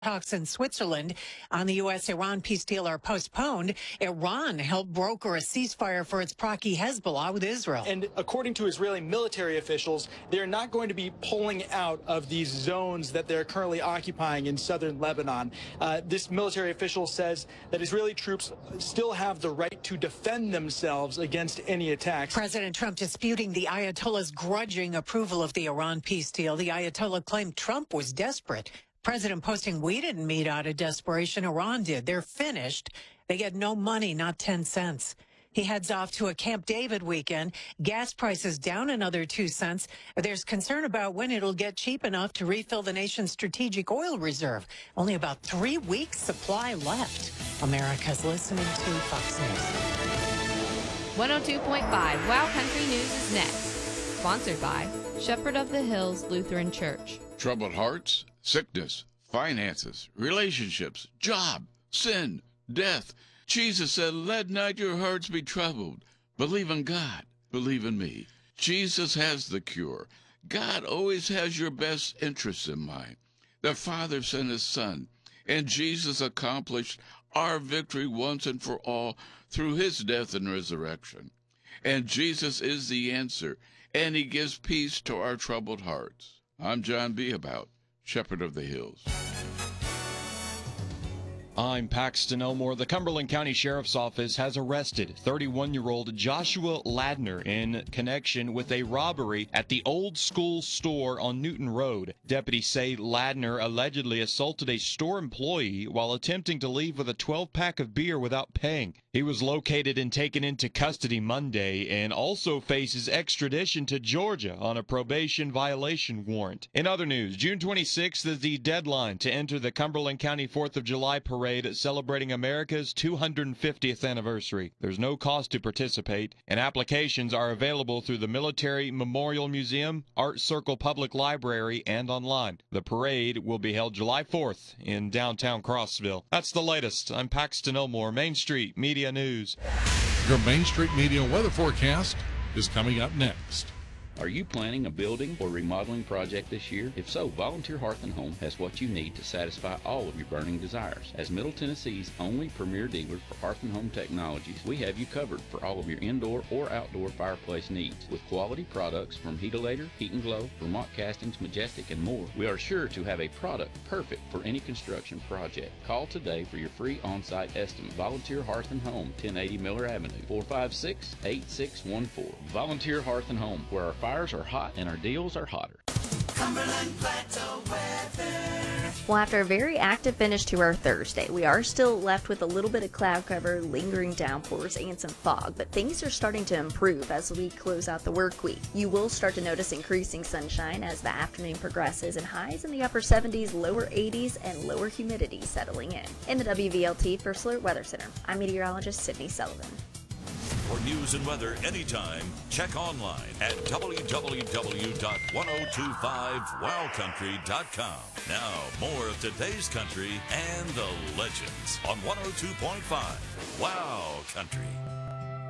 Talks in Switzerland on the U.S.-Iran peace deal are postponed. Iran helped broker a ceasefire for its proxy Hezbollah with Israel. And according to Israeli military officials, they're not going to be pulling out of these zones that they're currently occupying in southern Lebanon. This military official says that Israeli troops still have the right to defend themselves against any attacks. President Trump disputing the Ayatollah's grudging approval of the Iran peace deal. The Ayatollah claimed Trump was desperate. President posting, "We didn't meet out of desperation. Iran did. They're finished. They get no money, not 10 cents. He heads off to a Camp David weekend. Gas prices down another 2 cents. There's concern about when it'll get cheap enough to refill the nation's strategic oil reserve. Only about 3 weeks supply left. America's listening to Fox News. 102.5 Wow Country News is next. Sponsored by Shepherd of the Hills Lutheran Church. Troubled hearts, sickness, finances, relationships, job, sin, death. Jesus said, "Let not your hearts be troubled. Believe in God. Believe in me." Jesus has the cure. God always has your best interests in mind. The Father sent His Son, and Jesus accomplished our victory once and for all through His death and resurrection. And Jesus is the answer, and He gives peace to our troubled hearts. I'm John B. About, Shepherd of the Hills. I'm Paxton Elmore. The Cumberland County Sheriff's Office has arrested 31-year-old Joshua Ladner in connection with a robbery at the Old School store on Newton Road. Deputies say Ladner allegedly assaulted a store employee while attempting to leave with a 12-pack of beer without paying. He was located and taken into custody Monday and also faces extradition to Georgia on a probation violation warrant. In other news, June 26th is the deadline to enter the Cumberland County 4th of July parade celebrating America's 250th anniversary. There's no cost to participate, and applications are available through the Military Memorial Museum, Art Circle Public Library, and online. The parade will be held July 4th in downtown Crossville. That's the latest. I'm Paxton Elmore, Main Street Media News. Your Main Street Media weather forecast is coming up next. Are you planning a building or remodeling project this year? If so, Volunteer Hearth & Home has what you need to satisfy all of your burning desires. As Middle Tennessee's only premier dealer for Hearth & Home Technologies, we have you covered for all of your indoor or outdoor fireplace needs. With quality products from Heatilator, Heat & Glow, Vermont Castings, Majestic, and more, we are sure to have a product perfect for any construction project. Call today for your free on-site estimate. Volunteer Hearth & Home, 1080 Miller Avenue, 456-8614. Volunteer Hearth & Home, where our fires are hot and our deals are hotter. Cumberland Plateau weather. Well, after a very active finish to our Thursday, we are still left with a little bit of cloud cover, lingering downpours, and some fog, but things are starting to improve as we close out the work week. You will start to notice increasing sunshine as the afternoon progresses, and highs in the upper 70s, lower 80s, and lower humidity settling in. In the WVLT First Alert Weather Center, I'm meteorologist Sydney Sullivan. For news and weather anytime, check online at www.1025wowcountry.com. Now, more of today's country and the legends on 102.5 Wow Country.